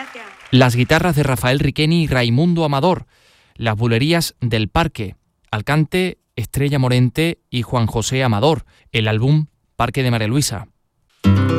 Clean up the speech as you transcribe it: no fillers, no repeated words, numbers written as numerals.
Gracias. Las guitarras de Rafael Riqueni y Raimundo Amador. Las bulerías del Parque. Alcante, Estrella Morente y Juan José Amador. El álbum Parque de María Luisa.